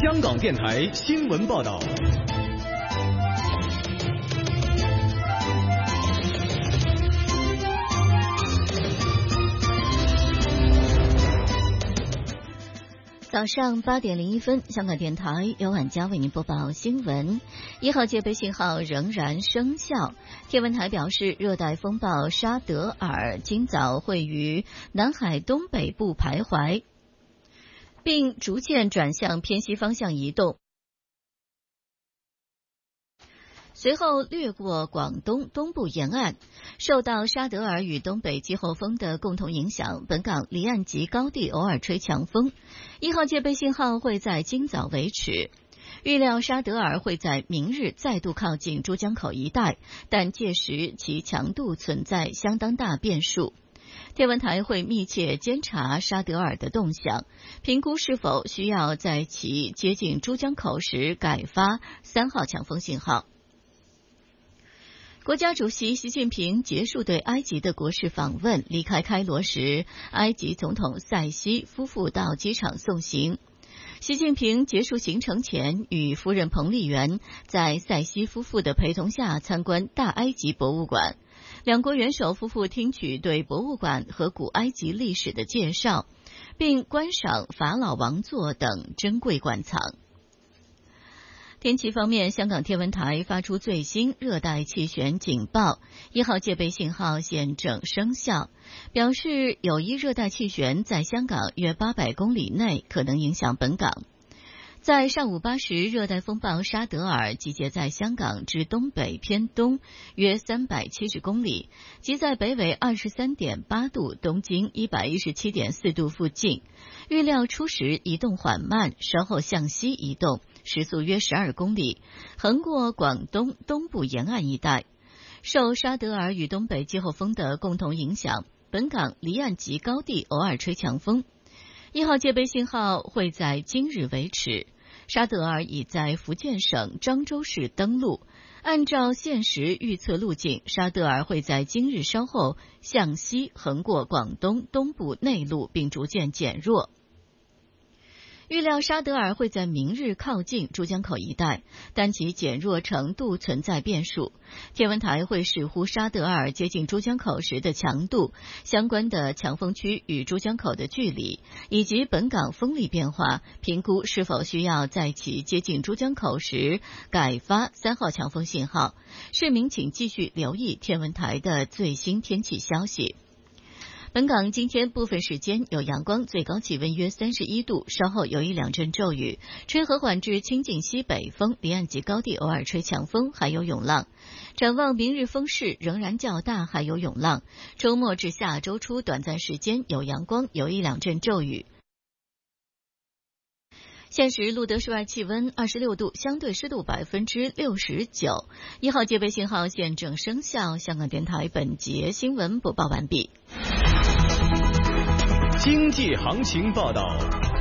香港电台新闻报道。 早上8点01分，香港电台由婉佳为您播报新闻。1号戒备信号仍然生效。天文台表示，热带风暴沙德尔今早会于南海东北部徘徊，并逐渐转向偏西方向移动，随后掠过广东东部沿岸。受到沙德尔与东北季候风的共同影响，本港离岸及高地偶尔吹强风，1号戒备信号会在今早维持。预料沙德尔会在明日再度靠近珠江口一带，但届时其强度存在相当大变数。天文台会密切监察沙德尔的动向，评估是否需要在其接近珠江口时改发3号强风信号。国家主席习近平结束对埃及的国事访问，离开开罗时，埃及总统塞西夫妇到机场送行。习近平结束行程前，与夫人彭丽媛在塞西夫妇的陪同下参观大埃及博物馆。两国元首夫妇听取对博物馆和古埃及历史的介绍，并观赏法老王座等珍贵馆藏。天气方面，香港天文台发出最新热带气旋警报，1号戒备信号现正生效，表示有一热带气旋在香港约800公里内可能影响本港。在上午8时，热带风暴沙德尔集结在香港至东北偏东约370公里，即在北纬23.8度、东经117.4度附近。预料初时移动缓慢，稍后向西移动，时速约12公里，横过广东东部沿岸一带。受沙德尔与东北季候风的共同影响，本港离岸及高地偶尔吹强风。1号戒备信号会在今日维持。沙德尔已在福建省漳州市登陆，按照现时预测路径，沙德尔会在今日稍后向西横过广东东部内陆，并逐渐减弱。预料沙德尔会在明日靠近珠江口一带，但其减弱程度存在变数。天文台会视乎沙德尔接近珠江口时的强度、相关的强风区与珠江口的距离，以及本港风力变化，评估是否需要在其接近珠江口时改发3号强风信号。市民请继续留意天文台的最新天气消息。本港今天部分时间有阳光，最高气温约31度，稍后有1-2阵骤雨，吹和缓至清劲西北风，离岸及高地偶尔吹强风，还有涌浪。展望明日风势仍然较大，还有涌浪。周末至下周初短暂时间有阳光，有1-2阵骤雨。现时录得室外气温26度，相对湿度69%。1号戒备信号现正生效。香港电台本节新闻播报完毕。 经济行情报道。